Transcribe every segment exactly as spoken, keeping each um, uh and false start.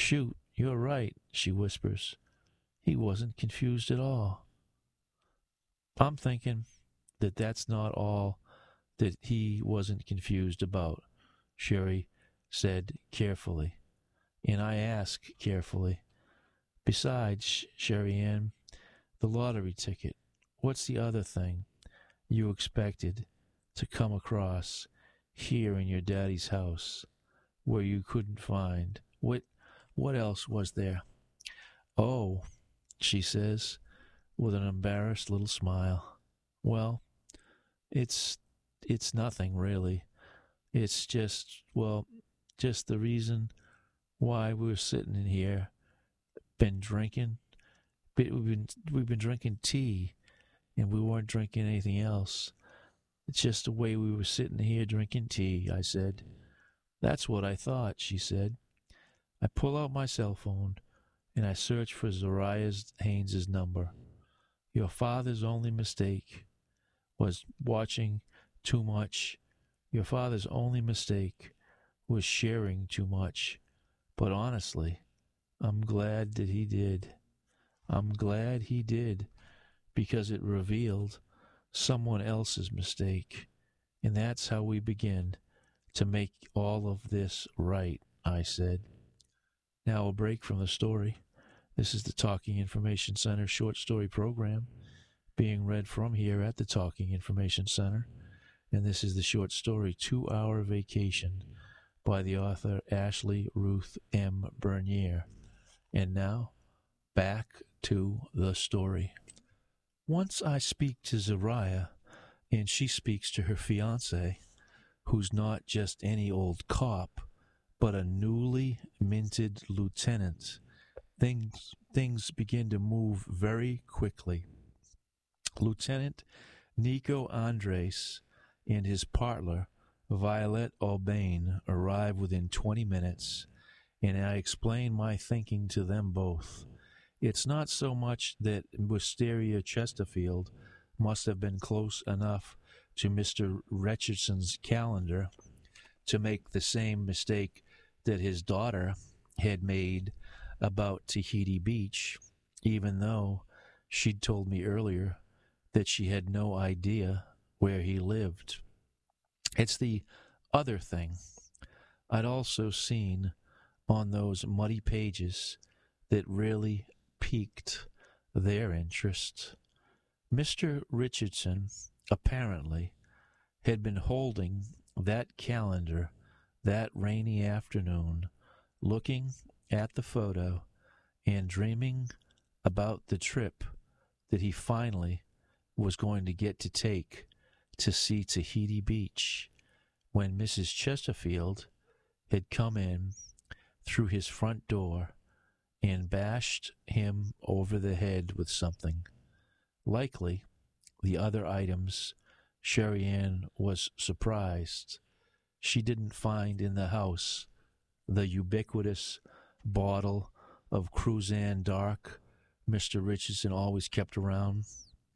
Shoot, you're right, she whispers. He wasn't confused at all. I'm thinking that that's not all that he wasn't confused about, Sherry said carefully. And I ask carefully, besides, Sherry Ann, the lottery ticket, what's the other thing you expected to come across here in your daddy's house where you couldn't find? What, what else was there? Oh, she says, with an embarrassed little smile. Well, it's it's nothing, really. It's just, well, just the reason why we're sitting in here, been drinking. We've been, we've been drinking tea, and we weren't drinking anything else. It's just the way we were sitting here drinking tea, I said. That's what I thought, she said. I pull out my cell phone, and I search for Zariah Haynes' number. Your father's only mistake was watching too much. Your father's only mistake was sharing too much. But honestly, I'm glad that he did. I'm glad he did, because it revealed someone else's mistake. And that's how we begin to make all of this right, I said. Now a break from the story. This is the Talking Information Center short story program being read from here at the Talking Information Center. And this is the short story, Two Hour Vacation, by the author Ashley Ruth M. Bernier. And now, back to the story. Once I speak to Zariah, and she speaks to her fiancé, who's not just any old cop, but a newly minted lieutenant. Things, things begin to move very quickly. Lieutenant Nico Andres and his partner, Violet Albane, arrive within twenty minutes, and I explain my thinking to them both. It's not so much that Wisteria Chesterfield must have been close enough to Mister Richardson's calendar to make the same mistake that his daughter had made about Tahiti Beach, even though she'd told me earlier that she had no idea where he lived. It's the other thing I'd also seen on those muddy pages that really piqued their interest. Mister Richardson apparently had been holding that calendar that rainy afternoon, looking at the photo and dreaming about the trip that he finally was going to get to take to see Tahiti Beach when Missus Chesterfield had come in through his front door and bashed him over the head with something. Likely the other items Sherry Ann was surprised she didn't find in the house the ubiquitous bottle of Cruzan Dark Mister Richardson always kept around.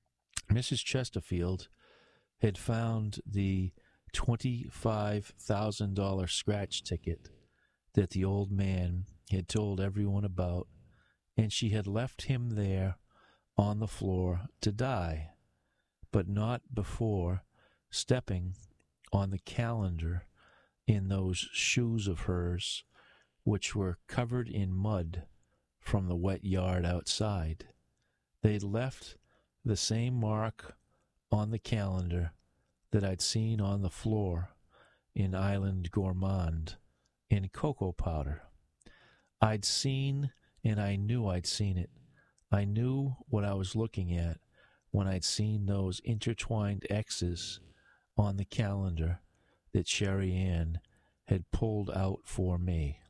Missus Chesterfield had found the twenty-five thousand dollars scratch ticket that the old man had told everyone about, and she had left him there on the floor to die, but not before stepping on the calendar in those shoes of hers, which were covered in mud from the wet yard outside. They'd left the same mark on the calendar that I'd seen on the floor in Island Gourmand in cocoa powder. I'd seen, and I knew I'd seen it. I knew what I was looking at when I'd seen those intertwined X's on the calendar that Sherry Ann had pulled out for me.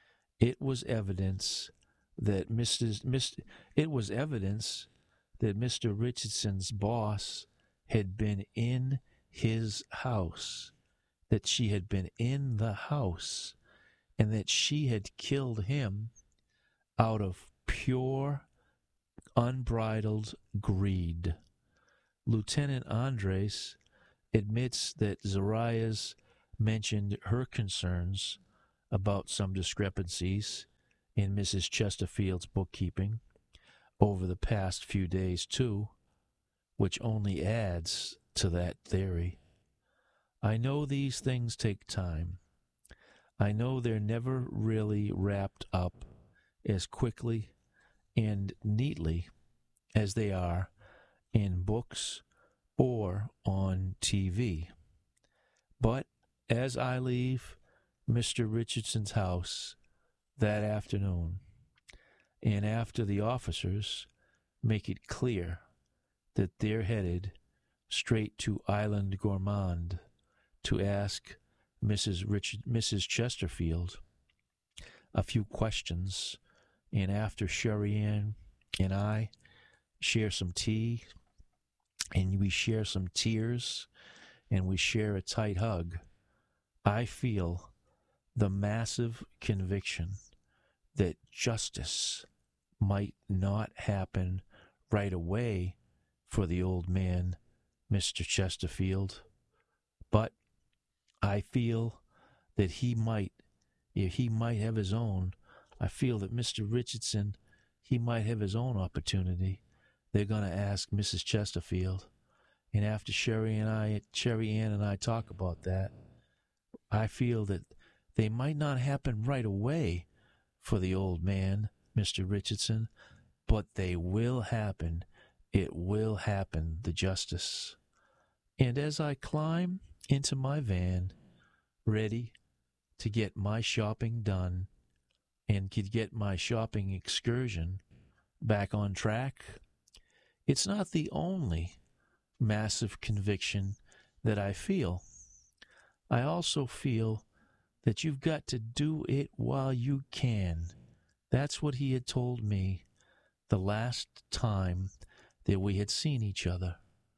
It was evidence that Missus Mister It was evidence that Mister Richardson's boss had been in his house, that she had been in the house, and that she had killed him out of pure, unbridled greed. Lieutenant Andres admits that Zariah's mentioned her concerns about some discrepancies in Missus Chesterfield's bookkeeping over the past few days, too, which only adds to that theory. I know these things take time. I know they're never really wrapped up as quickly and neatly as they are in books or on T V. But as I leave Mister Richardson's house that afternoon, and after the officers make it clear that they're headed straight to Island Gourmand to ask Missus Richard, Missus Chesterfield a few questions, and after Sherry Ann and I share some tea, and we share some tears, and we share a tight hug, I feel the massive conviction that justice might not happen right away for the old man, Mister Chesterfield, but I feel that he might, if he might have his own, I feel that Mister Richardson, he might have his own opportunity. They're going to ask Missus Chesterfield. And after Sherry and I, Sherry Ann and I talk about that, I feel that they might not happen right away for the old man, Mister Richardson, but they will happen. It will happen, the justice. And as I climb into my van, ready to get my shopping done and could get my shopping excursion back on track, it's not the only massive conviction that I feel. I also feel that you've got to do it while you can. That's what he had told me the last time that we had seen each other.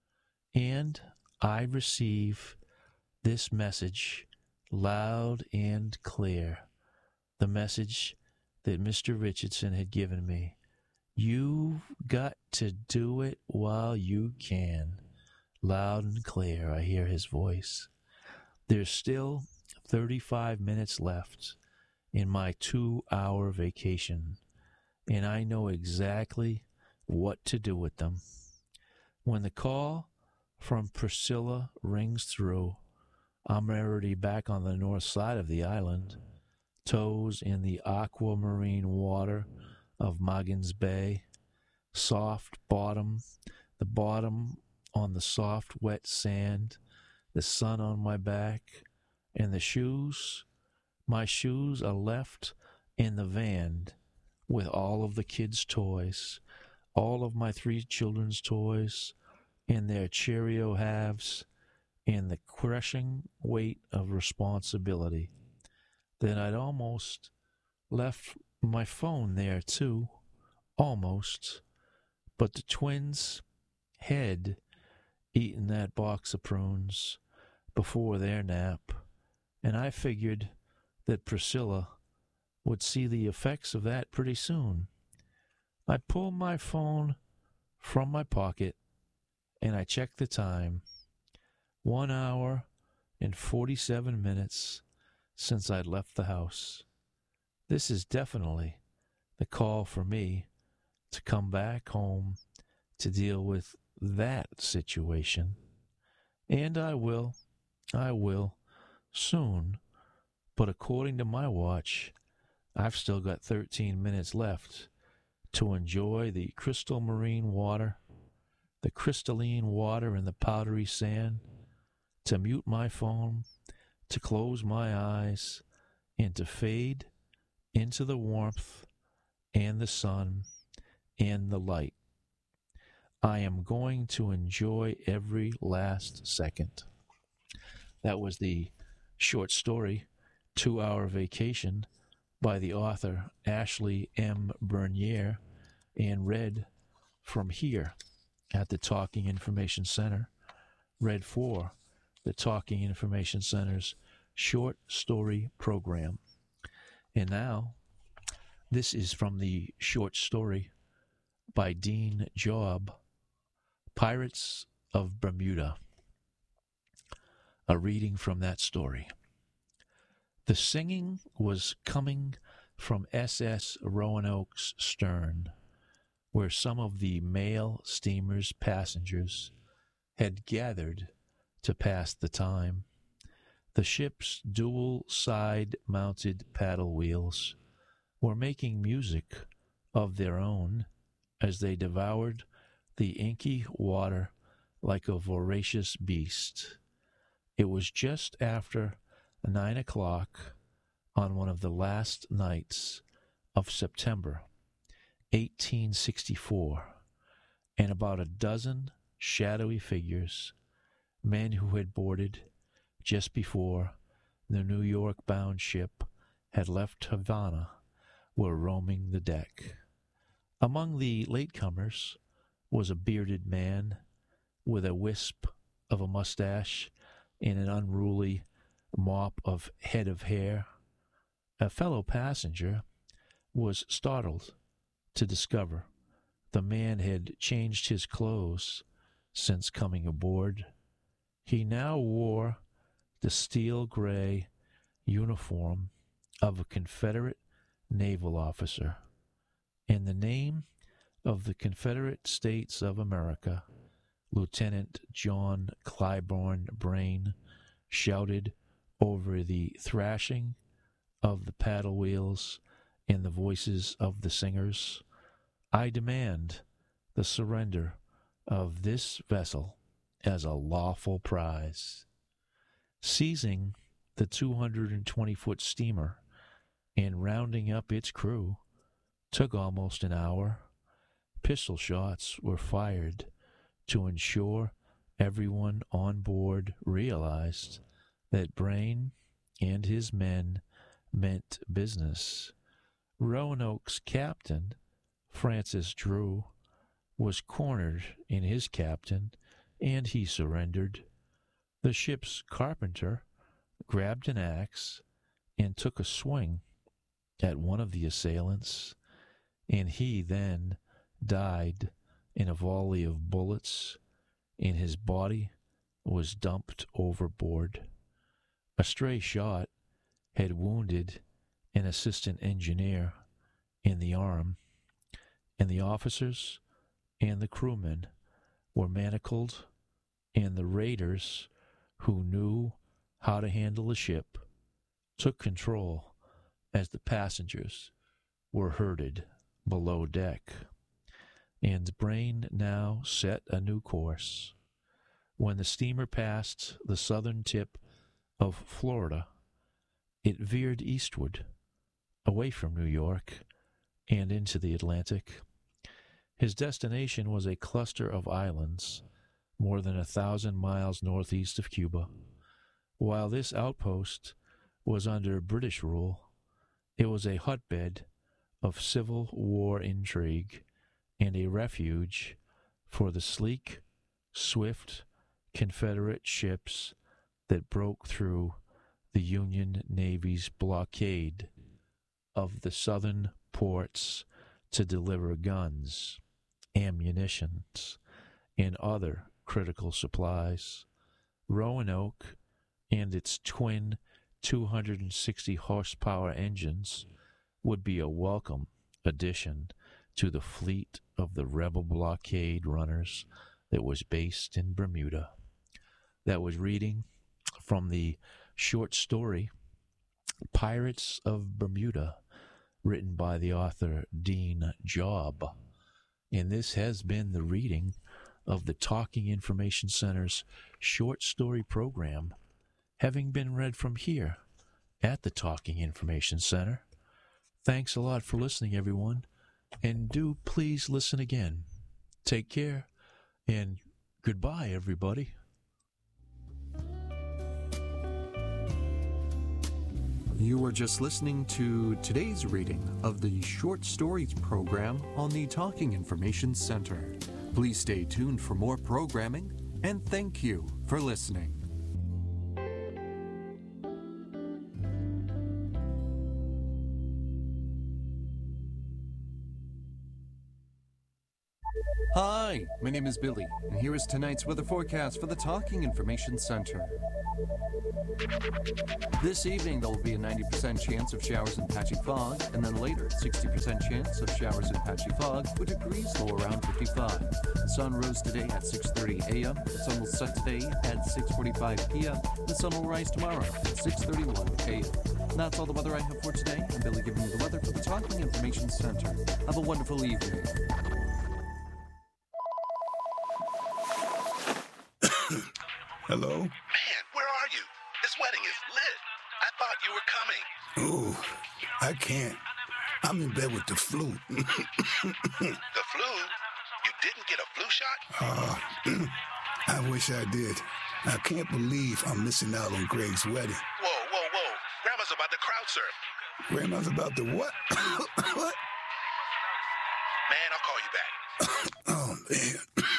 And I receive this message loud and clear, the message that Mister Richardson had given me. You've got to do it while you can. Loud and clear, I hear his voice. There's still thirty-five minutes left in my two-hour vacation, and I know exactly what to do with them. When the call from Priscilla rings through, I'm already back on the north side of the island, toes in the aquamarine water of Magens Bay, soft bottom, the bottom on the soft, wet sand, the sun on my back, and the shoes, my shoes are left in the van with all of the kids' toys, all of my three children's toys, and their Cheerio halves, and the crushing weight of responsibility. Then I'd almost left my phone there too, almost, but the twins had eaten that box of prunes before their nap, and I figured that Priscilla would see the effects of that pretty soon. I pulled my phone from my pocket, and I checked the time. One hour and forty-seven minutes since I'd left the house. This is definitely the call for me to come back home to deal with that situation. And I will, I will, soon. But according to my watch, I've still got thirteen minutes left to enjoy the crystal marine water, the crystalline water and the powdery sand, to mute my phone, to close my eyes, and to fade into the warmth and the sun and the light. I am going to enjoy every last second. That was the short story, Two-Hour Vacation, by the author Ashley M. Bernier, and read from here at the Talking Information Center, read for the Talking Information Center's short story program. And now, this is from the short story by Dean Job, Pirates of Bermuda. A reading from that story. The singing was coming from S S Roanoke's stern, where some of the mail steamer's passengers had gathered to pass the time. The ship's dual side-mounted paddle wheels were making music of their own as they devoured the inky water like a voracious beast. It was just after nine o'clock on one of the last nights of September, eighteen sixty-four, and about a dozen shadowy figures, men who had boarded just before the New York-bound ship had left Havana, were roaming the deck. Among the latecomers was a bearded man with a wisp of a mustache and an unruly mop of head of hair. A fellow passenger was startled to discover the man had changed his clothes since coming aboard. He now wore the steel-gray uniform of a Confederate naval officer. In the name of the Confederate States of America, Lieutenant John Claiborne Braine shouted over the thrashing of the paddle wheels and the voices of the singers, "I demand the surrender of this vessel as a lawful prize." Seizing the two hundred twenty foot steamer and rounding up its crew took almost an hour. Pistol shots were fired to ensure everyone on board realized that Braine and his men meant business. Roanoke's captain, Francis Drew, was cornered in his captain, and he surrendered. The ship's carpenter grabbed an axe and took a swing at one of the assailants, and he then died in a volley of bullets, and his body was dumped overboard. A stray shot had wounded an assistant engineer in the arm, and the officers and the crewmen were manacled, and the raiders, who knew how to handle the ship, took control as the passengers were herded below deck. And Braine now set a new course. When the steamer passed the southern tip of Florida, it veered eastward, away from New York and into the Atlantic. His destination was a cluster of islands more than a thousand miles northeast of Cuba. While this outpost was under British rule, it was a hotbed of Civil War intrigue and a refuge for the sleek, swift Confederate ships that broke through the Union Navy's blockade of the southern ports to deliver guns, ammunition, and other critical supplies. Roanoke and its twin two hundred sixty horsepower engines would be a welcome addition to the fleet of the rebel blockade runners that was based in Bermuda. That was reading from the short story Pirates of Bermuda, written by the author Dean Jobb. And this has been the reading of the Talking Information Center's short story program, having been read from here at the Talking Information Center. Thanks a lot for listening, everyone, and do please listen again. Take care, and goodbye, everybody. You were just listening to today's reading of the Short Stories program on the Talking Information Center. Please stay tuned for more programming, and thank you for listening. Hi, my name is Billy, and here is tonight's weather forecast for the Talking Information Center. This evening, there will be a ninety percent chance of showers and patchy fog, and then later, sixty percent chance of showers and patchy fog with degrees low around fifty-five. The sun rose today at six thirty a.m., the sun will set today at six forty-five p.m., the sun will rise tomorrow at six thirty-one a.m. That's all the weather I have for today. I'm Billy giving you the weather for the Talking Information Center. Have a wonderful evening. Hello? Man, where are you? This wedding is lit. I thought you were coming. Oh, I can't. I'm in bed with the flu. The flu? You didn't get a flu shot? Uh, I wish I did. I can't believe I'm missing out on Greg's wedding. Whoa, whoa, whoa. Grandma's about to crowd surf. Grandma's about to what? What? Man, I'll call you back. Oh, man.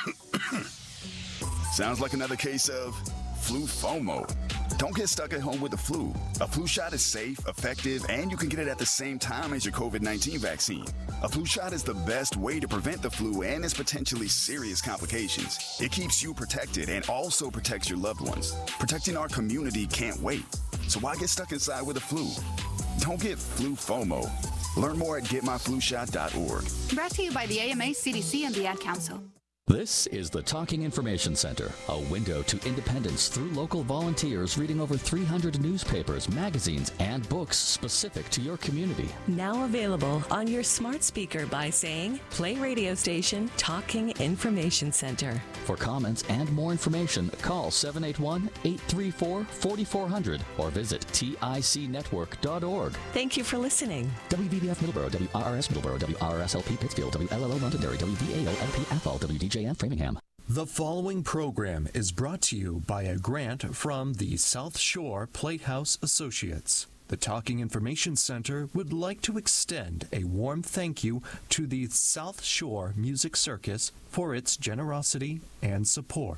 Sounds like another case of flu FOMO. Don't get stuck at home with the flu. A flu shot is safe, effective, and you can get it at the same time as your covid nineteen vaccine. A flu shot is the best way to prevent the flu and its potentially serious complications. It keeps you protected and also protects your loved ones. Protecting our community can't wait. So why get stuck inside with the flu? Don't get flu FOMO. Learn more at get my flu shot dot org. Brought to you by the A M A, C D C, and the Ad Council. This is the Talking Information Center, a window to independence through local volunteers reading over three hundred newspapers, magazines, and books specific to your community. Now available on your smart speaker by saying, play radio station Talking Information Center. For comments and more information, call seven eight one, eight three four, four four zero zero or visit tic network dot org. Thank you for listening. W V B F Middleborough, W R R S Middleborough, W R R S L P Pittsfield, W L L O Londonderry, W V A O L P Athol, W D J N Framingham. The following program is brought to you by a grant from the South Shore Platehouse Associates. The Talking Information Center would like to extend a warm thank you to the South Shore Music Circus for its generosity and support.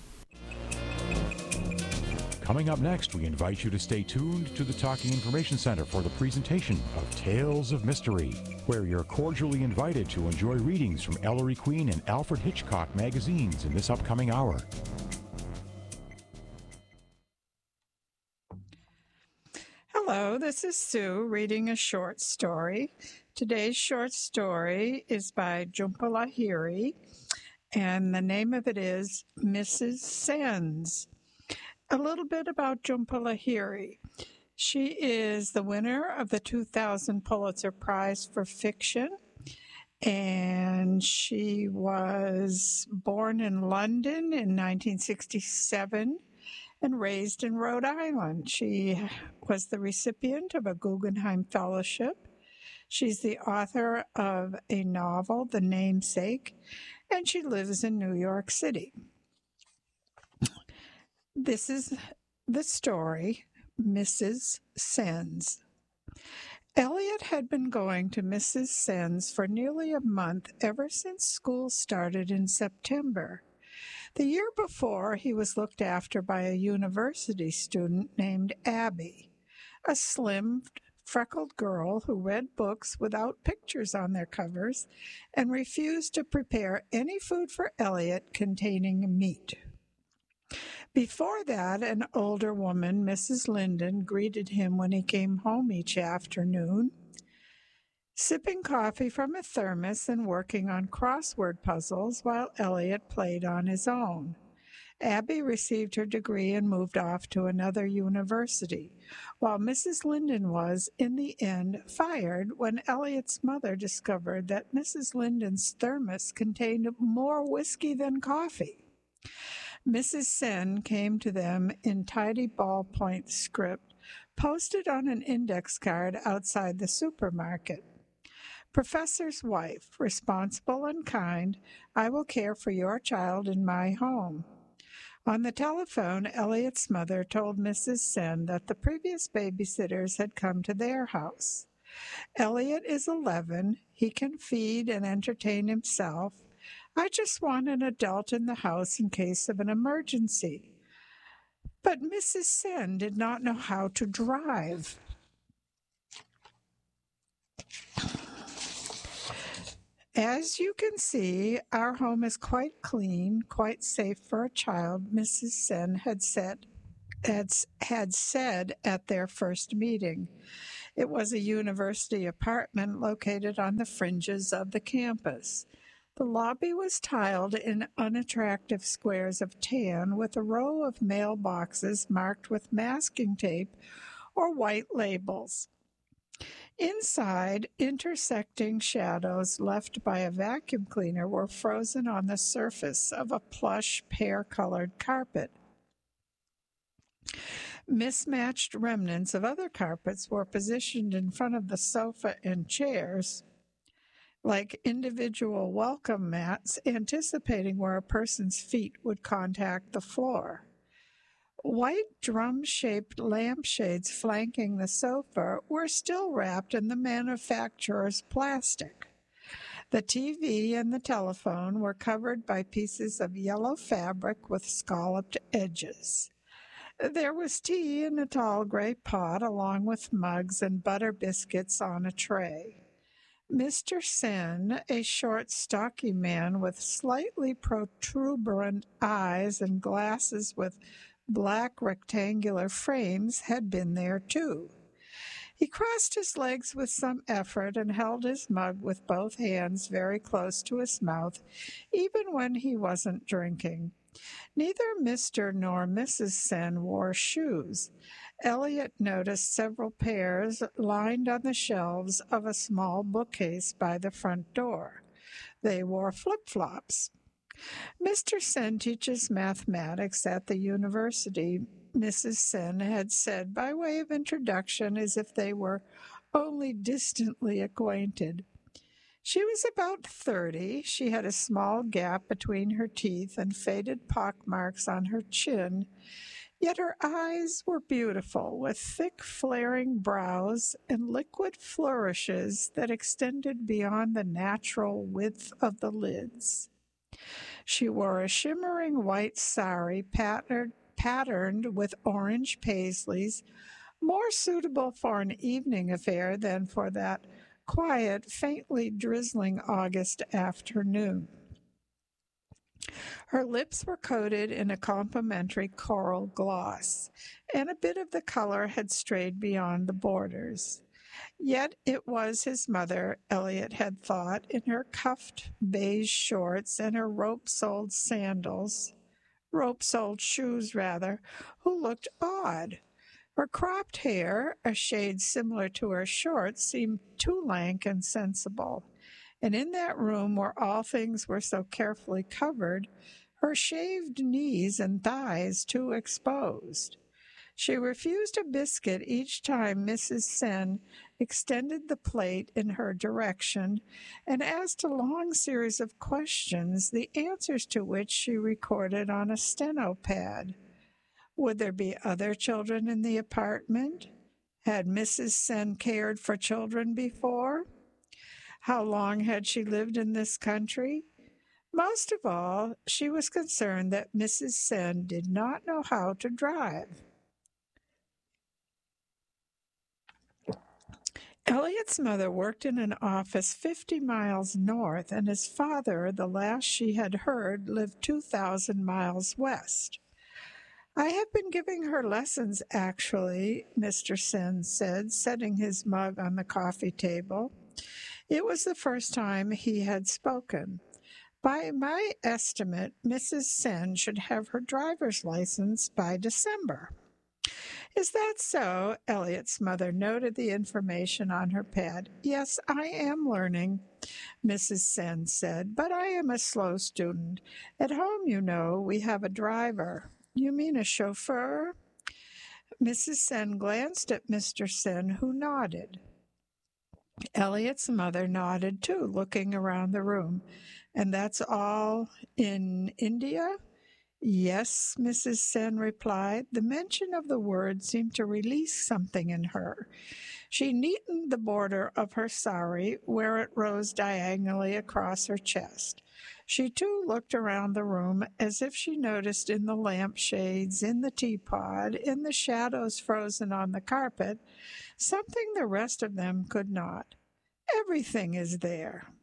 Coming up next, we invite you to stay tuned to the Talking Information Center for the presentation of Tales of Mystery, where you're cordially invited to enjoy readings from Ellery Queen and Alfred Hitchcock magazines in this upcoming hour. Hello, this is Sue reading a short story. Today's short story is by Jhumpa Lahiri, and the name of it is Missus Sens. A little bit about Jhumpa Lahiri. She is the winner of the two thousand Pulitzer Prize for Fiction, and she was born in London in nineteen sixty-seven and raised in Rhode Island. She was the recipient of a Guggenheim Fellowship. She's the author of a novel, The Namesake, and she lives in New York City. This is the story, Missus Sens. Elliot had been going to Missus Sens for nearly a month ever since school started in September. The year before, he was looked after by a university student named Abby, a slim, freckled girl who read books without pictures on their covers and refused to prepare any food for Elliot containing meat. Before that, an older woman, Missus Linden, greeted him when he came home each afternoon, sipping coffee from a thermos and working on crossword puzzles while Elliot played on his own. Abby received her degree and moved off to another university, while Missus Linden was, in the end, fired when Elliot's mother discovered that Missus Linden's thermos contained more whiskey than coffee. Missus Sen came to them in tidy ballpoint script, posted on an index card outside the supermarket. Professor's wife, responsible and kind, I will care for your child in my home. On the telephone, Elliot's mother told Missus Sen that the previous babysitters had come to their house. Elliot is eleven. He can feed and entertain himself. I just want an adult in the house in case of an emergency. But Missus Sen did not know how to drive. As you can see, our home is quite clean, quite safe for a child, Missus Sen had said, had, had said at their first meeting. It was a university apartment located on the fringes of the campus. The lobby was tiled in unattractive squares of tan with a row of mailboxes marked with masking tape or white labels. Inside, intersecting shadows left by a vacuum cleaner were frozen on the surface of a plush pear-colored carpet. Mismatched remnants of other carpets were positioned in front of the sofa and chairs, like individual welcome mats, anticipating where a person's feet would contact the floor. White drum-shaped lampshades flanking the sofa were still wrapped in the manufacturer's plastic. The T V and the telephone were covered by pieces of yellow fabric with scalloped edges. There was tea in a tall gray pot, along with mugs and butter biscuits on a tray. Mister Sen, a short, stocky man with slightly protuberant eyes and glasses with black rectangular frames, had been there too. He crossed his legs with some effort and held his mug with both hands very close to his mouth, even when he wasn't drinking. Neither Mister nor Missus Sen wore shoes. Elliot noticed several pairs lined on the shelves of a small bookcase by the front door. They wore flip-flops. Mister Sen teaches mathematics at the university, Missus Sen had said by way of introduction, as if they were only distantly acquainted. She was about thirty. She had a small gap between her teeth and faded pockmarks on her chin, yet her eyes were beautiful, with thick flaring brows and liquid flourishes that extended beyond the natural width of the lids. She wore a shimmering white sari patterned, patterned with orange paisleys, more suitable for an evening affair than for that quiet, faintly drizzling August afternoon. Her lips were coated in a complimentary coral gloss, and a bit of the color had strayed beyond the borders. Yet it was his mother, Elliot had thought, in her cuffed beige shorts and her rope-soled sandals, rope-soled shoes, rather, who looked odd. Her cropped hair, a shade similar to her shorts, seemed too lank and sensible. And in that room where all things were so carefully covered, her shaved knees and thighs too exposed. She refused a biscuit each time Missus Sen extended the plate in her direction and asked a long series of questions, the answers to which she recorded on a steno pad. Would there be other children in the apartment? Had Missus Sen cared for children before? How long had she lived in this country? Most of all, she was concerned that Missus Sen did not know how to drive. Elliot's mother worked in an office fifty miles north, and his father, the last she had heard, lived two thousand miles west. I have been giving her lessons, actually, Mister Sen said, setting his mug on the coffee table. It was the first time he had spoken. By my estimate, Missus Sen should have her driver's license by December. Is that so? Elliot's mother noted the information on her pad. Yes, I am learning, Missus Sen said, but I am a slow student. At home, you know, we have a driver. You mean a chauffeur? Missus Sen glanced at Mister Sen, who nodded. Elliot's mother nodded too, looking around the room. And that's all in India? Yes, Missus Sen replied. The mention of the word seemed to release something in her. She neatened the border of her sari where it rose diagonally across her chest. She too looked around the room as if she noticed in the lampshades, in the teapot, in the shadows frozen on the carpet, something the rest of them could not. Everything is there.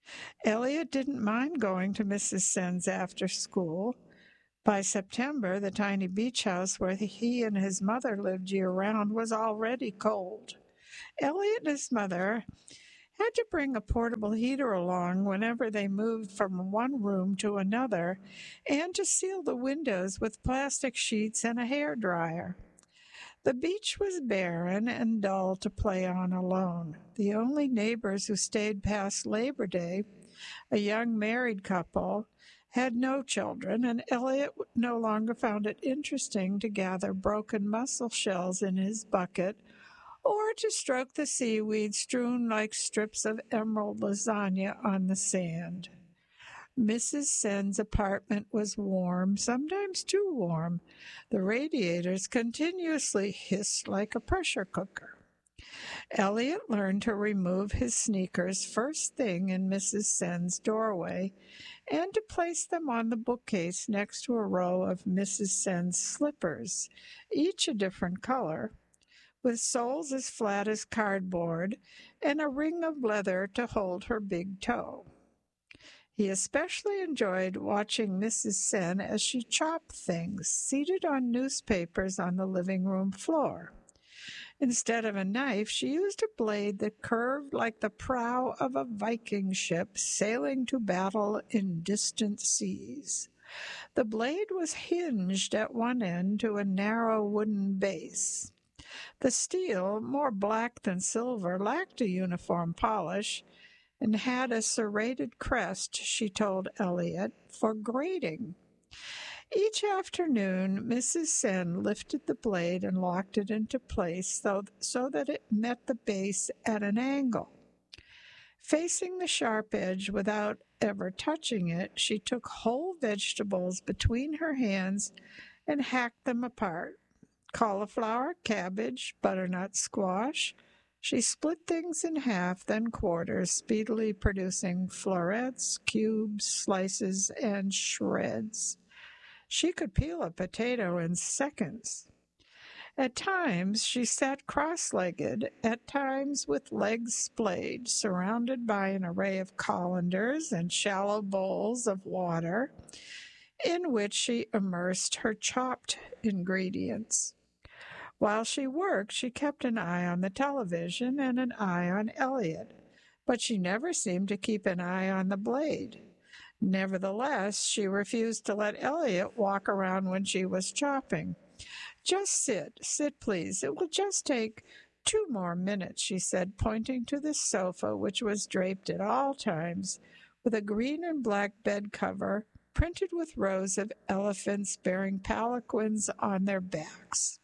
Elliot didn't mind going to Missus Senn's after school. By September, the tiny beach house where he and his mother lived year-round was already cold. Elliot and his mother had to bring a portable heater along whenever they moved from one room to another, and to seal the windows with plastic sheets and a hairdryer. The beach was barren and dull to play on alone. The only neighbors who stayed past Labor Day, a young married couple, had no children, and Elliot no longer found it interesting to gather broken mussel shells in his bucket or to stroke the seaweed strewn like strips of emerald lasagna on the sand. Missus Senn's apartment was warm, sometimes too warm. The radiators continuously hissed like a pressure cooker. Elliot learned to remove his sneakers first thing in Missus Senn's doorway and to place them on the bookcase next to a row of Missus Senn's slippers, each a different color, with soles as flat as cardboard and a ring of leather to hold her big toe. He especially enjoyed watching Missus Senn as she chopped things, seated on newspapers on the living room floor. Instead of a knife, she used a blade that curved like the prow of a Viking ship sailing to battle in distant seas. The blade was hinged at one end to a narrow wooden base. The steel, more black than silver, lacked a uniform polish and had a serrated crest, she told Elliot, for grating. Each afternoon, Missus Senn lifted the blade and locked it into place so, so that it met the base at an angle. Facing the sharp edge without ever touching it, she took whole vegetables between her hands and hacked them apart. Cauliflower, cabbage, butternut squash. She split things in half, then quarters, speedily producing florets, cubes, slices, and shreds. She could peel a potato in seconds. At times she sat cross-legged, at times with legs splayed, surrounded by an array of colanders and shallow bowls of water, in which she immersed her chopped ingredients. While she worked, she kept an eye on the television and an eye on Elliot, but she never seemed to keep an eye on the blade. Nevertheless, she refused to let Elliot walk around when she was chopping. "Just sit, sit, please. It will just take two more minutes," she said, pointing to the sofa, which was draped at all times with a green and black bed cover printed with rows of elephants bearing palanquins on their backs.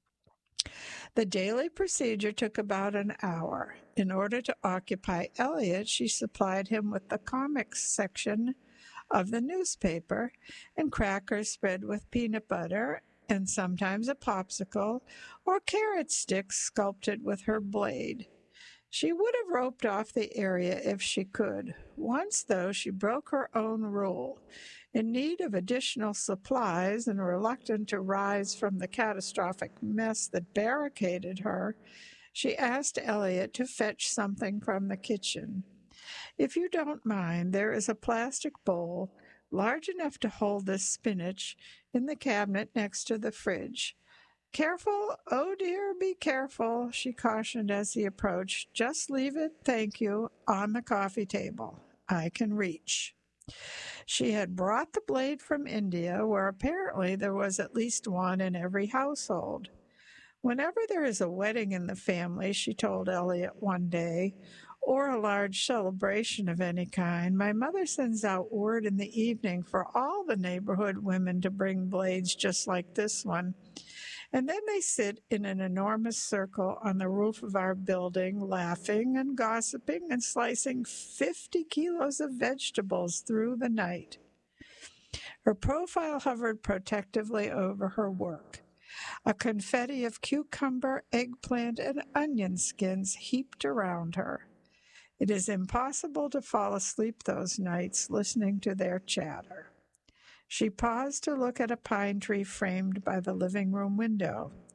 The daily procedure took about an hour. In order to occupy Elliot, she supplied him with the comics section of the newspaper and crackers spread with peanut butter and sometimes a popsicle or carrot sticks sculpted with her blade. She would have roped off the area if she could. Once, though, she broke her own rule. In need of additional supplies and reluctant to rise from the catastrophic mess that barricaded her, she asked Elliot to fetch something from the kitchen. "If you don't mind, there is a plastic bowl large enough to hold this spinach in the cabinet next to the fridge. Careful, oh dear, be careful," she cautioned as he approached. "Just leave it, thank you, on the coffee table. I can reach." She had brought the blade from India, where apparently there was at least one in every household. "Whenever there is a wedding in the family," she told Elliot one day, "or a large celebration of any kind, my mother sends out word in the evening for all the neighborhood women to bring blades just like this one. And then they sit in an enormous circle on the roof of our building, laughing and gossiping and slicing fifty kilos of vegetables through the night." Her profile hovered protectively over her work. A confetti of cucumber, eggplant, and onion skins heaped around her. It is impossible to fall asleep those nights listening to their chatter. She paused to look at a pine tree framed by the living room window.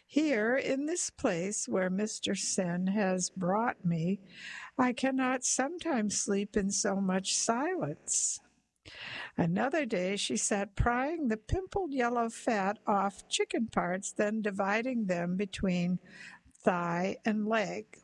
Here, in this place where Mister Sen has brought me, I cannot sometimes sleep in so much silence." Another day she sat prying the pimpled yellow fat off chicken parts, then dividing them between thigh and leg.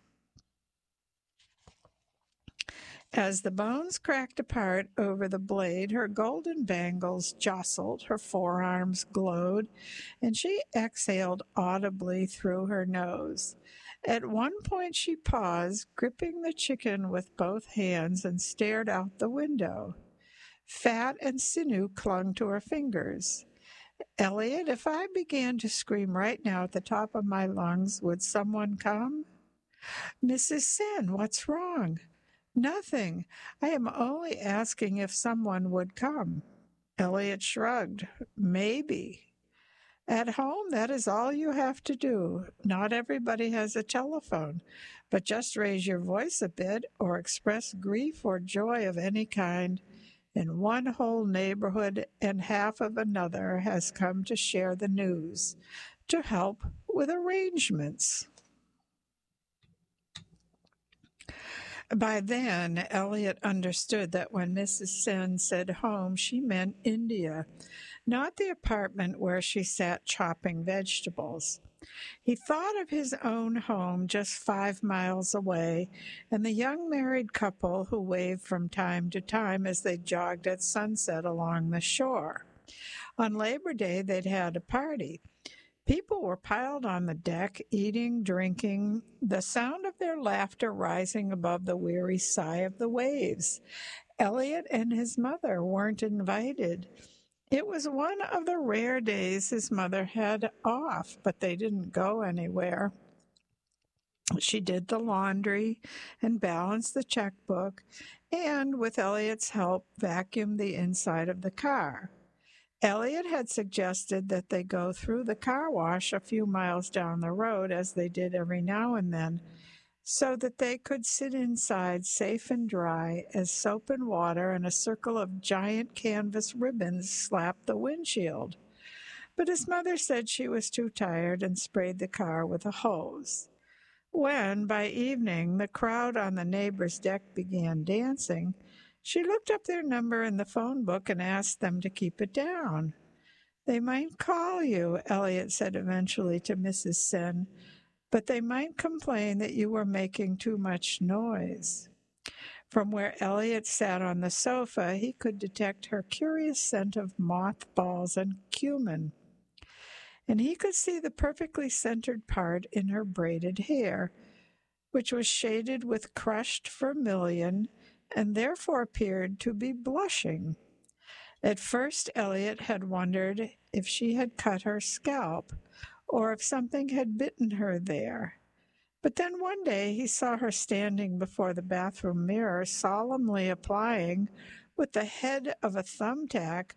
As the bones cracked apart over the blade, her golden bangles jostled, her forearms glowed, and she exhaled audibly through her nose. At one point she paused, gripping the chicken with both hands, and stared out the window. Fat and sinew clung to her fingers. "Elliot, if I began to scream right now at the top of my lungs, would someone come?" "Missus Sen, what's wrong?" "Nothing. I am only asking if someone would come." Elliot shrugged. "Maybe. At home, that is all you have to do. Not everybody has a telephone, but just raise your voice a bit or express grief or joy of any kind, and one whole neighborhood and half of another has come to share the news, to help with arrangements." By then, Elliot understood that when Missus Sen said home, she meant India, not the apartment where she sat chopping vegetables. He thought of his own home just five miles away, and the young married couple who waved from time to time as they jogged at sunset along the shore. On Labor Day, they'd had a party. People were piled on the deck, eating, drinking, the sound of their laughter rising above the weary sigh of the waves. Elliot and his mother weren't invited. It was one of the rare days his mother had off, but they didn't go anywhere. She did the laundry and balanced the checkbook, and, with Elliot's help, vacuumed the inside of the car. Elliot had suggested that they go through the car wash a few miles down the road, as they did every now and then, so that they could sit inside safe and dry as soap and water and a circle of giant canvas ribbons slapped the windshield. But his mother said she was too tired and sprayed the car with a hose. When, by evening, the crowd on the neighbor's deck began dancing, she looked up their number in the phone book and asked them to keep it down. "They might call you," Elliot said eventually to Missus Sen, "but they might complain that you were making too much noise." From where Elliot sat on the sofa, he could detect her curious scent of mothballs and cumin, and he could see the perfectly centered part in her braided hair, which was shaded with crushed vermilion and therefore appeared to be blushing. At first, Elliot had wondered if she had cut her scalp, or if something had bitten her there. But then one day he saw her standing before the bathroom mirror, solemnly applying, with the head of a thumbtack,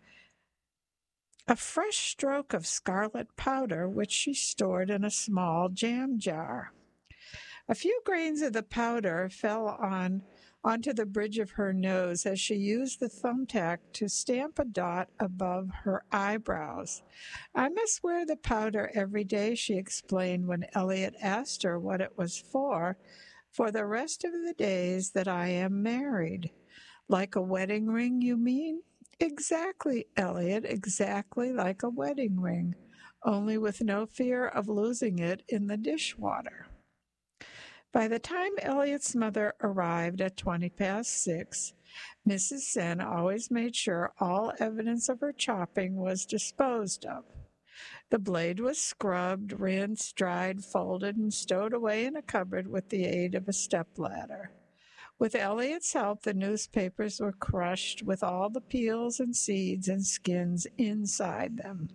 a fresh stroke of scarlet powder, which she stored in a small jam jar. A few grains of the powder fell on onto the bridge of her nose as she used the thumbtack to stamp a dot above her eyebrows. "I must wear the powder every day," she explained when Elliot asked her what it was for, "for the rest of the days that I am married." "Like a wedding ring, you mean?" "Exactly, Elliot, exactly like a wedding ring, only with no fear of losing it in the dishwater." By the time Elliot's mother arrived at twenty past six, Missus Sen always made sure all evidence of her chopping was disposed of. The blade was scrubbed, rinsed, dried, folded, and stowed away in a cupboard with the aid of a stepladder. With Elliot's help, the newspapers were crushed with all the peels and seeds and skins inside them.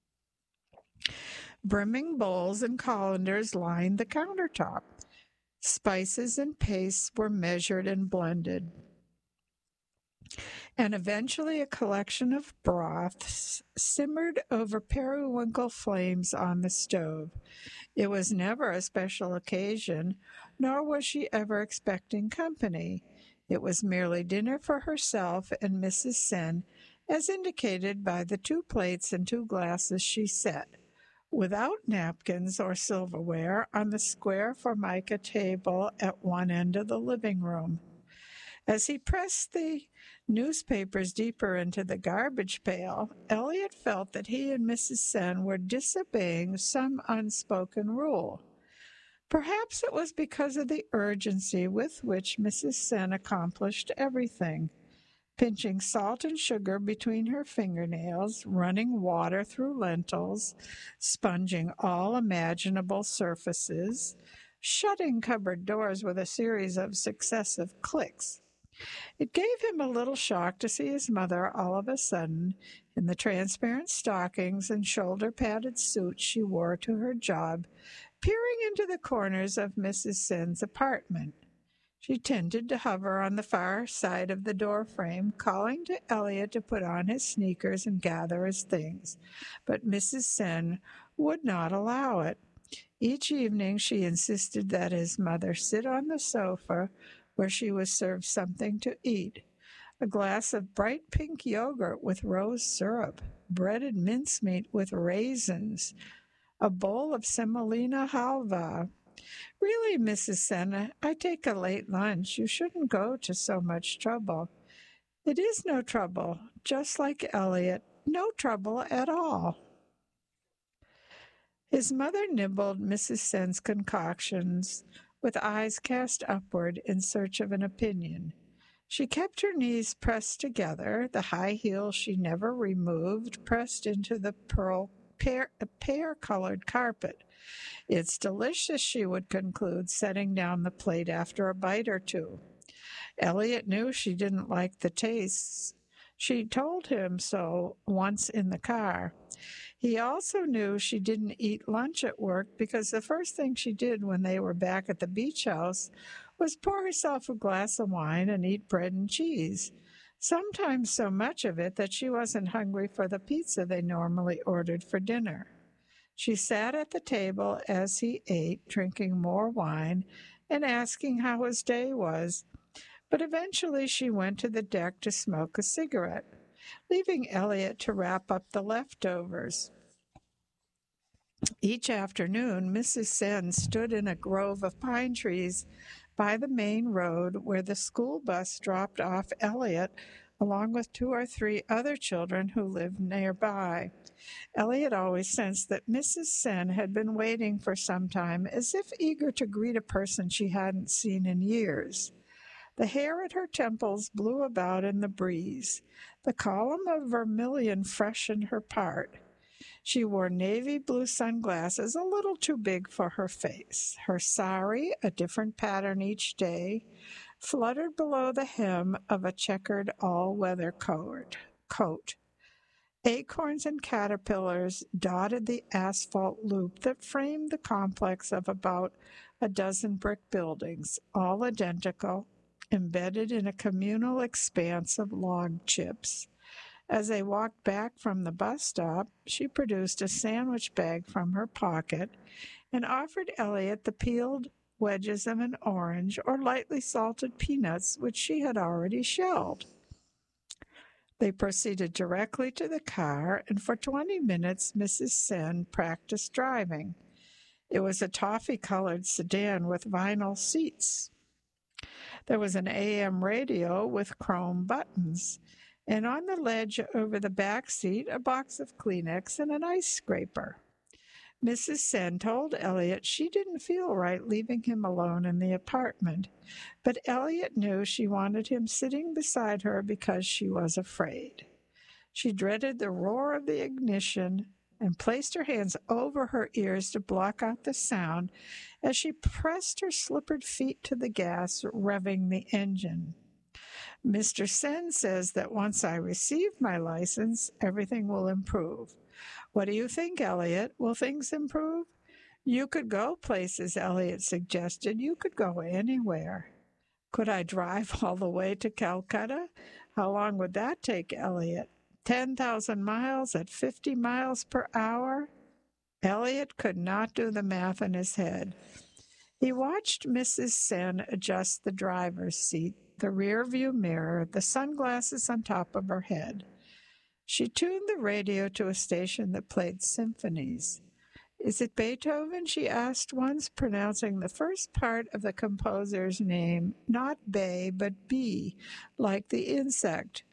Brimming bowls and colanders lined the countertop. Spices and pastes were measured and blended. And eventually a collection of broths simmered over periwinkle flames on the stove. It was never a special occasion, nor was she ever expecting company. It was merely dinner for herself and Missus Sen, as indicated by the two plates and two glasses she set, without napkins or silverware, on the square formica table at one end of the living room. As he pressed the newspapers deeper into the garbage pail, Elliot felt that he and Missus Sen were disobeying some unspoken rule. Perhaps it was because of the urgency with which Missus Sen accomplished everything, pinching salt and sugar between her fingernails, running water through lentils, sponging all imaginable surfaces, shutting cupboard doors with a series of successive clicks. It gave him a little shock to see his mother all of a sudden, in the transparent stockings and shoulder-padded suit she wore to her job, peering into the corners of Missus Sen's apartment. She tended to hover on the far side of the doorframe, calling to Elliot to put on his sneakers and gather his things, but Missus Sen would not allow it. Each evening she insisted that his mother sit on the sofa where she was served something to eat, a glass of bright pink yogurt with rose syrup, breaded mincemeat with raisins, a bowl of semolina halva. Really, Missus Sen, I take a late lunch. You shouldn't go to so much trouble. It is no trouble, just like Elliot, no trouble at all. His mother nibbled Missus Sen's concoctions with eyes cast upward in search of an opinion. She kept her knees pressed together, the high heels she never removed pressed into the pearl pear, pear-colored carpet. It's delicious, she would conclude, setting down the plate after a bite or two. Elliot knew she didn't like the tastes. She told him so once in the car. He also knew she didn't eat lunch at work because the first thing she did when they were back at the beach house was pour herself a glass of wine and eat bread and cheese, sometimes so much of it that she wasn't hungry for the pizza they normally ordered for dinner. She sat at the table as he ate, drinking more wine and asking how his day was, but eventually she went to the deck to smoke a cigarette, leaving Elliot to wrap up the leftovers. Each afternoon, Missus Sen stood in a grove of pine trees by the main road where the school bus dropped off Elliot along with two or three other children who lived nearby. Elliot always sensed that Missus Sen had been waiting for some time, as if eager to greet a person she hadn't seen in years. The hair at her temples blew about in the breeze. The column of vermilion freshened her part. She wore navy blue sunglasses a little too big for her face. Her sari, a different pattern each day, fluttered below the hem of a checkered all-weather coat. coat. Acorns and caterpillars dotted the asphalt loop that framed the complex of about a dozen brick buildings, all identical, embedded in a communal expanse of log chips. As they walked back from the bus stop, she produced a sandwich bag from her pocket and offered Elliot the peeled wedges of an orange or lightly salted peanuts, which she had already shelled. They proceeded directly to the car, and for twenty minutes Missus Sen practiced driving. It was a toffee-colored sedan with vinyl seats. There was an A M radio with chrome buttons, and on the ledge over the back seat, a box of Kleenex and an ice scraper. Missus Sen told Elliot she didn't feel right leaving him alone in the apartment, but Elliot knew she wanted him sitting beside her because she was afraid. She dreaded the roar of the ignition and placed her hands over her ears to block out the sound as she pressed her slippered feet to the gas, revving the engine. Mister Sen says that once I receive my license, everything will improve. What do you think, Elliot? Will things improve? You could go places, Elliot suggested. You could go anywhere. Could I drive all the way to Calcutta? How long would that take, Elliot? ten thousand miles at fifty miles per hour? Elliot could not do the math in his head. He watched Missus Sen adjust the driver's seat, the rear-view mirror, the sunglasses on top of her head. She tuned the radio to a station that played symphonies. Is it Beethoven? She asked once, pronouncing the first part of the composer's name, not Bay, but bee, like the insect.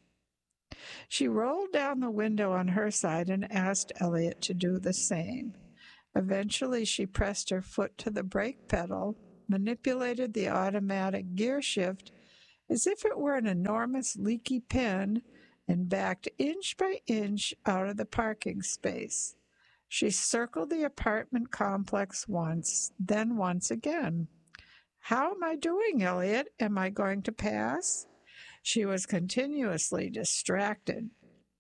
She rolled down the window on her side and asked Elliot to do the same. Eventually, she pressed her foot to the brake pedal, manipulated the automatic gear shift as if it were an enormous leaky pen, and backed inch by inch out of the parking space. She circled the apartment complex once, then once again. How am I doing, Elliot? Am I going to pass? She was continuously distracted.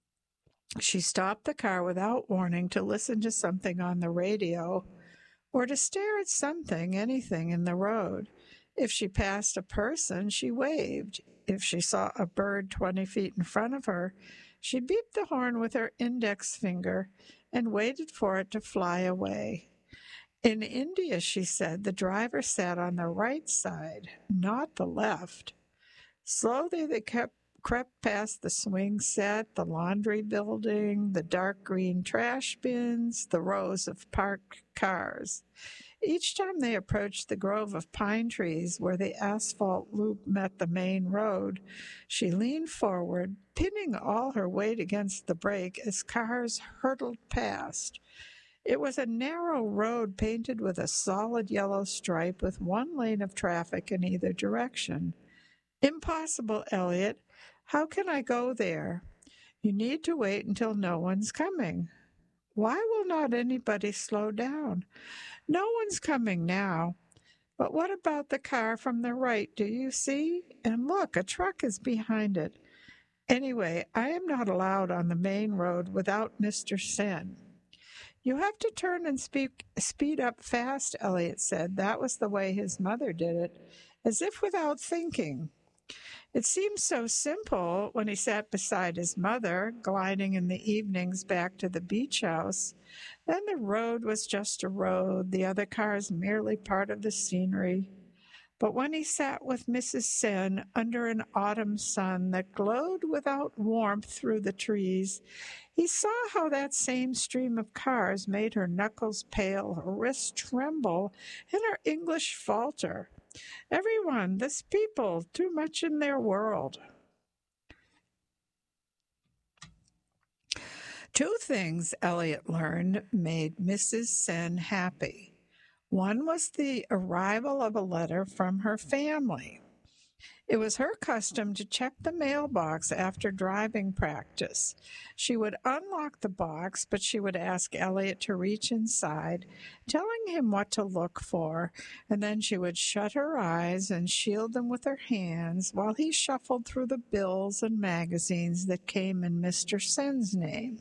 She stopped the car without warning to listen to something on the radio or to stare at something, anything in the road. If she passed a person, she waved. If she saw a bird twenty feet in front of her, she beeped the horn with her index finger and waited for it to fly away. In India, she said, the driver sat on the right side, not the left. Slowly they kept, crept past the swing set, the laundry building, the dark green trash bins, the rows of parked cars. Each time they approached the grove of pine trees where the asphalt loop met the main road, she leaned forward, pinning all her weight against the brake as cars hurtled past. It was a narrow road painted with a solid yellow stripe with one lane of traffic in either direction. Impossible, Elliot. How can I go there? You need to wait until no one's coming. Why will not anybody slow down? No one's coming now. But what about the car from the right? Do you see? And look, a truck is behind it. Anyway, I am not allowed on the main road without Mister Sen. You have to turn and speak, speed up fast, Elliot said. That was the way his mother did it, as if without thinking. It seemed so simple when he sat beside his mother, gliding in the evenings back to the beach house. Then the road was just a road, the other cars merely part of the scenery. But when he sat with Missus Sen under an autumn sun that glowed without warmth through the trees, he saw how that same stream of cars made her knuckles pale, her wrists tremble, and her English falter. Everyone, this people, too much in their world. Two things, Elliot learned, made Missus Sen happy. One was the arrival of a letter from her family. It was her custom to check the mailbox after driving practice. She would unlock the box, but she would ask Elliot to reach inside, telling him what to look for, and then she would shut her eyes and shield them with her hands while he shuffled through the bills and magazines that came in Mister Sen's name.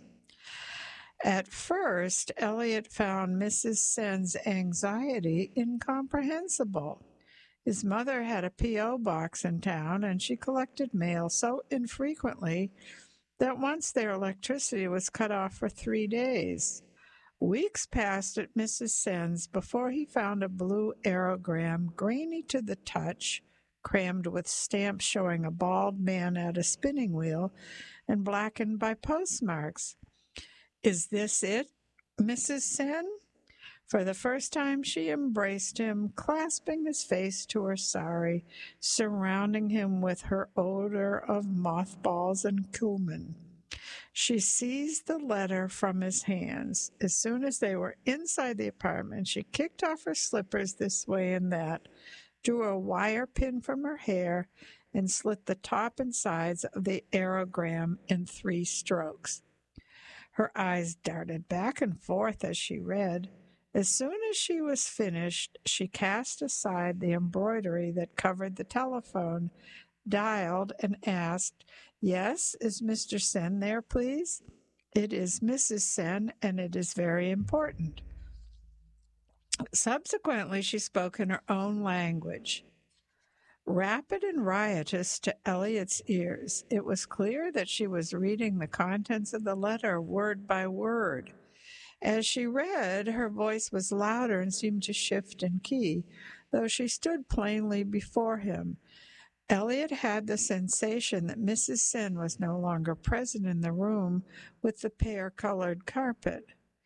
At first, Elliot found Missus Sen's anxiety incomprehensible. His mother had a P O box in town, and she collected mail so infrequently that once their electricity was cut off for three days. Weeks passed at Missus Sen's before he found a blue aerogram, grainy to the touch, crammed with stamps showing a bald man at a spinning wheel, and blackened by postmarks. Is this it, Missus Sen? For the first time she embraced him, clasping his face to her sari, surrounding him with her odor of mothballs and cumin. She seized the letter from his hands. As soon as they were inside the apartment, she kicked off her slippers this way and that, drew a wire pin from her hair, and slit the top and sides of the aerogram in three strokes. Her eyes darted back and forth as she read. As soon as she was finished, she cast aside the embroidery that covered the telephone, dialed, and asked, "Yes, is Mister Sen there, please?" "It is Missus Sen, and it is very important." Subsequently, she spoke in her own language. Rapid and riotous to Elliot's ears, it was clear that she was reading the contents of the letter word by word. As she read, her voice was louder and seemed to shift in key, though she stood plainly before him. Elliot had the sensation that Missus Sen was no longer present in the room with the pear-colored carpet.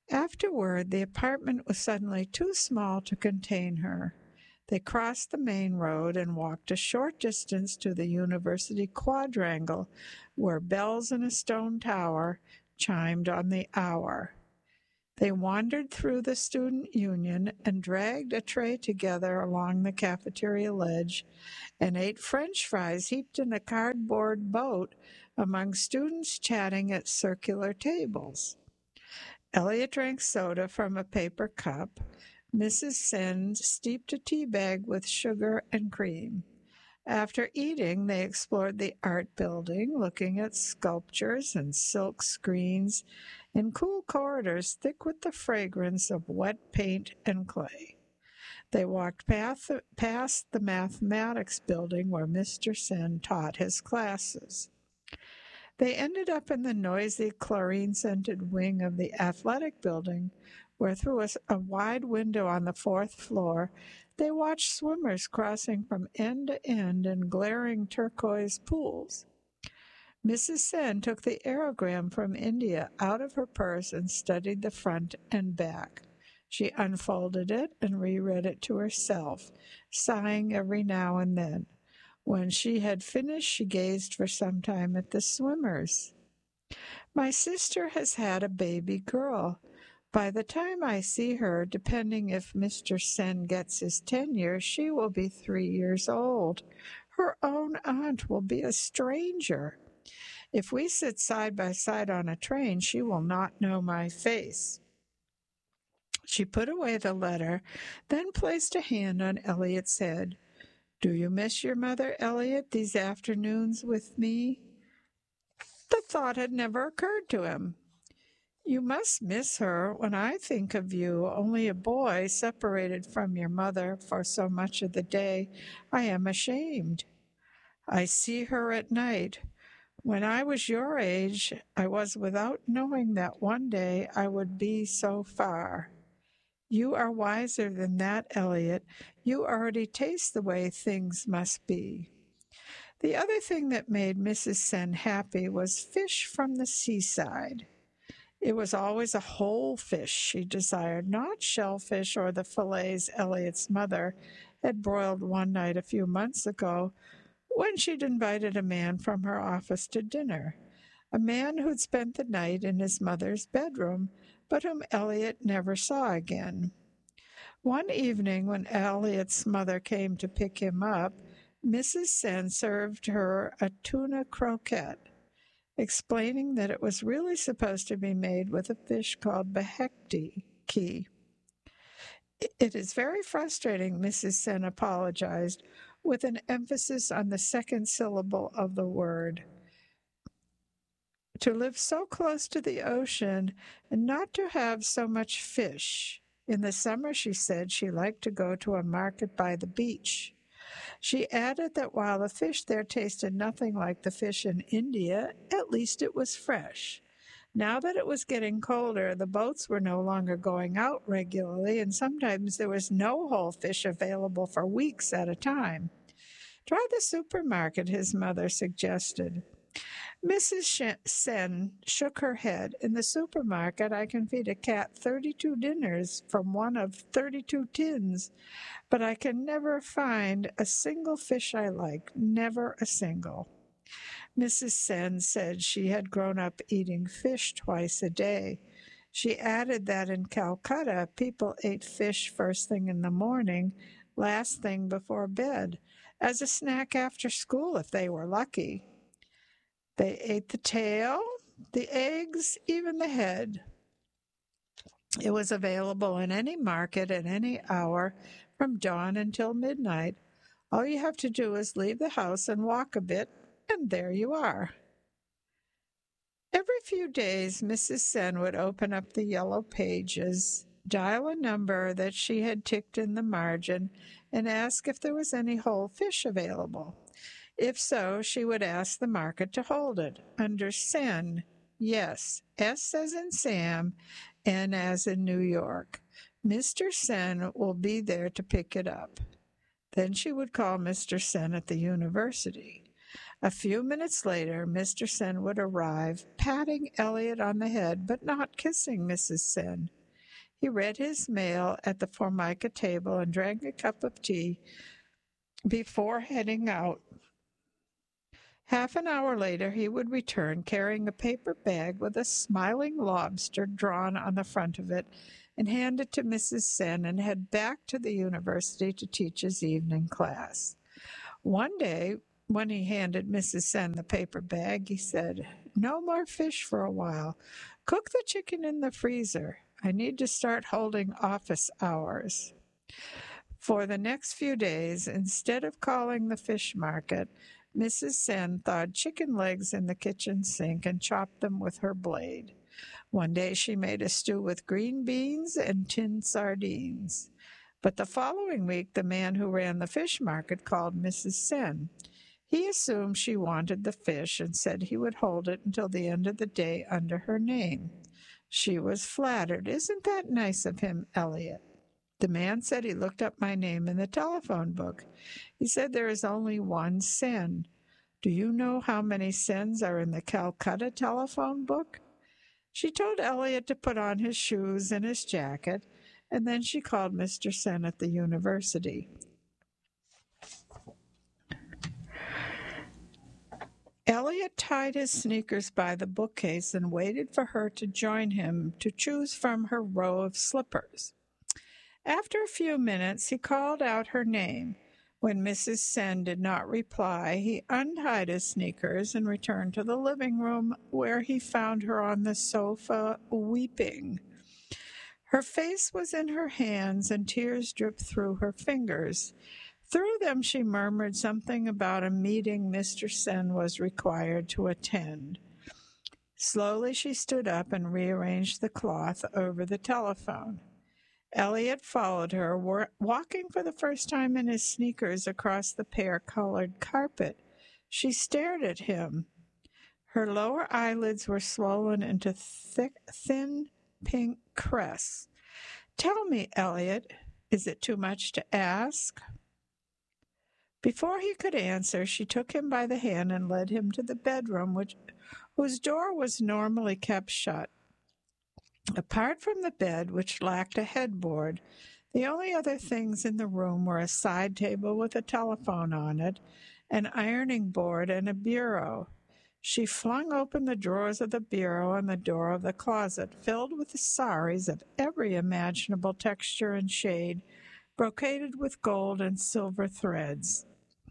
Afterward, the apartment was suddenly too small to contain her. They crossed the main road and walked a short distance to the university quadrangle, where bells in a stone tower chimed on the hour. They wandered through the student union and dragged a tray together along the cafeteria ledge and ate French fries heaped in a cardboard boat among students chatting at circular tables. Elliot drank soda from a paper cup. Missus Sen steeped a tea bag with sugar and cream. After eating, they explored the art building, looking at sculptures and silk screens in cool corridors thick with the fragrance of wet paint and clay. They walked past, past the mathematics building where Mister Sen taught his classes. They ended up in the noisy, chlorine-scented wing of the athletic building, where through a, a wide window on the fourth floor, they watched swimmers crossing from end to end in glaring turquoise pools. Missus Sen took the aerogram from India out of her purse and studied the front and back. She unfolded it and reread it to herself, sighing every now and then. When she had finished, she gazed for some time at the swimmers. My sister has had a baby girl. By the time I see her, depending if Mister Sen gets his tenure, she will be three years old. Her own aunt will be a stranger. If we sit side by side on a train, she will not know my face. She put away the letter, then placed a hand on Elliot's head. Do you miss your mother, Elliot, these afternoons with me? The thought had never occurred to him. You must miss her. When I think of you, only a boy, separated from your mother for so much of the day, I am ashamed. I see her at night. When I was your age, I was without knowing that one day I would be so far. You are wiser than that, Elliot. You already taste the way things must be. The other thing that made Missus Sen happy was fish from the seaside. It was always a whole fish she desired, not shellfish or the fillets Elliot's mother had broiled one night a few months ago when she'd invited a man from her office to dinner, a man who'd spent the night in his mother's bedroom, but whom Elliot never saw again. One evening when Elliot's mother came to pick him up, Missus Sen served her a tuna croquette, explaining that it was really supposed to be made with a fish called behekti. It is very frustrating, Missus Sen apologized, with an emphasis on the second syllable of the word. To live so close to the ocean and not to have so much fish. In the summer, she said, she liked to go to a market by the beach. She added that while the fish there tasted nothing like the fish in India, at least it was fresh. Now that it was getting colder, the boats were no longer going out regularly, and sometimes there was no whole fish available for weeks at a time. Try the supermarket, his mother suggested. Missus Sen shook her head. In the supermarket, I can feed a cat thirty-two dinners from one of thirty-two tins, but I can never find a single fish I like, never a single. Missus Sen said she had grown up eating fish twice a day. She added that in Calcutta, people ate fish first thing in the morning, last thing before bed, as a snack after school if they were lucky. They ate the tail, the eggs, even the head. It was available in any market at any hour from dawn until midnight. All you have to do is leave the house and walk a bit, and there you are. Every few days, Missus Sen would open up the yellow pages, dial a number that she had ticked in the margin, and ask if there was any whole fish available. If so, she would ask the market to hold it. Under Sen, yes, S as in Sam, N as in New York. Mister Sen will be there to pick it up. Then she would call Mister Sen at the university. A few minutes later, Mister Sen would arrive, patting Elliot on the head, but not kissing Missus Sen. He read his mail at the Formica table and drank a cup of tea before heading out. Half an hour later, he would return carrying a paper bag with a smiling lobster drawn on the front of it and hand it to Missus Sen and head back to the university to teach his evening class. One day, when he handed Missus Sen the paper bag, he said, "No more fish for a while. Cook the chicken in the freezer. I need to start holding office hours." For the next few days, instead of calling the fish market, Missus Sen thawed chicken legs in the kitchen sink and chopped them with her blade. One day she made a stew with green beans and tinned sardines. But the following week, the man who ran the fish market called Missus Sen. He assumed she wanted the fish and said he would hold it until the end of the day under her name. She was flattered. "Isn't that nice of him, Elliot?" The man said he looked up my name in the telephone book. He said there is only one Sen. Do you know how many Sens are in the Calcutta telephone book? She told Elliot to put on his shoes and his jacket, and then she called Mister Sen at the university. Elliot tied his sneakers by the bookcase and waited for her to join him to choose from her row of slippers. After a few minutes, he called out her name. When Missus Sen did not reply, he untied his sneakers and returned to the living room, where he found her on the sofa, weeping. Her face was in her hands, and tears dripped through her fingers. Through them she murmured something about a meeting Mister Sen was required to attend. Slowly she stood up and rearranged the cloth over the telephone. Elliot followed her, walking for the first time in his sneakers across the pear-colored carpet. She stared at him. Her lower eyelids were swollen into thick, thin pink crests. "Tell me, Elliot, is it too much to ask?" Before he could answer, she took him by the hand and led him to the bedroom, which, whose door was normally kept shut. Apart from the bed, which lacked a headboard, the only other things in the room were a side table with a telephone on it, an ironing board, and a bureau. She flung open the drawers of the bureau and the door of the closet, filled with the saris of every imaginable texture and shade, brocaded with gold and silver threads.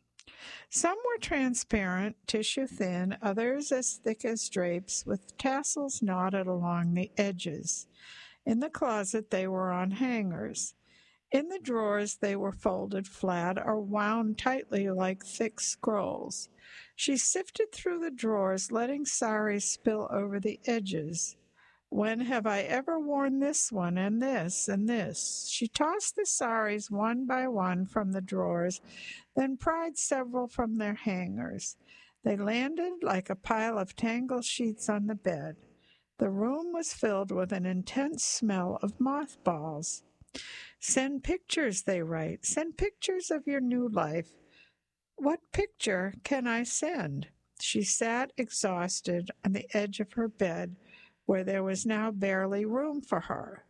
Some were transparent, tissue-thin, others as thick as drapes, with tassels knotted along the edges. In the closet they were on hangers. In the drawers they were folded flat or wound tightly like thick scrolls. She sifted through the drawers, letting saris spill over the edges. "When have I ever worn this one and this and this?" She tossed the saris one by one from the drawers, then pried several from their hangers. They landed like a pile of tangled sheets on the bed. The room was filled with an intense smell of mothballs. "Send pictures," they write. "Send pictures of your new life." What picture can I send? She sat exhausted on the edge of her bed, where there was now barely room for her.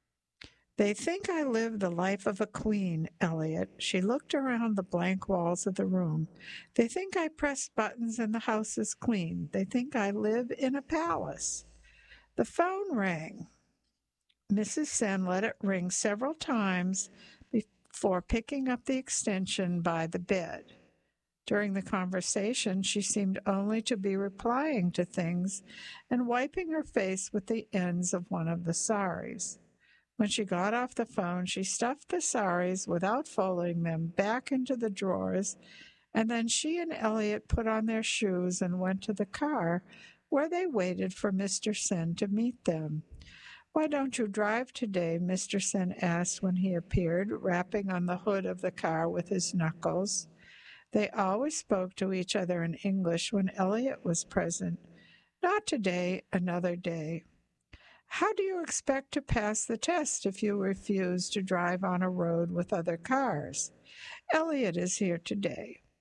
"They think I live the life of a queen, Elliot." She looked around the blank walls of the room. "They think I press buttons and the house is clean. They think I live in a palace." The phone rang. Missus Sen let it ring several times before picking up the extension by the bed. During the conversation, she seemed only to be replying to things and wiping her face with the ends of one of the saris. When she got off the phone, she stuffed the saris without folding them back into the drawers, and then she and Elliot put on their shoes and went to the car, where they waited for Mister Sen to meet them. "Why don't you drive today?" Mister Sen asked when he appeared, rapping on the hood of the car with his knuckles. They always spoke to each other in English when Elliot was present. "Not today, another day." "How do you expect to pass the test if you refuse to drive on a road with other cars?" "Elliot is here today."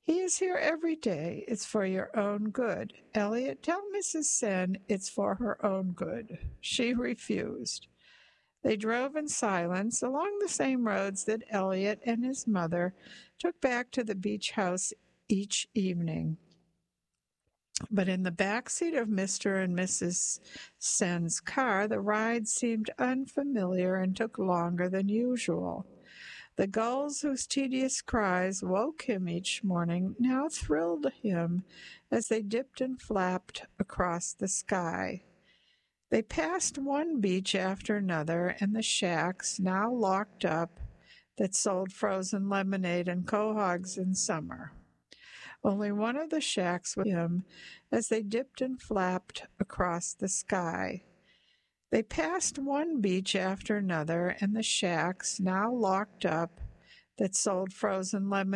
He is here every day. It's for your own good. Elliot, tell Missus Sen it's for her own good. She refused. They drove in silence along the same roads that Elliot and his mother took back to the beach house each evening. But in the back seat of Mister and Missus Sen's car, the ride seemed unfamiliar and took longer than usual. The gulls whose tedious cries woke him each morning now thrilled him as they dipped and flapped across the sky. They passed one beach after another, and the shacks, now locked up, that sold frozen lemonade and quahogs in summer. Only one of the shacks with him as they dipped and flapped across the sky. They passed one beach after another, and the shacks, now locked up, that sold frozen lemonade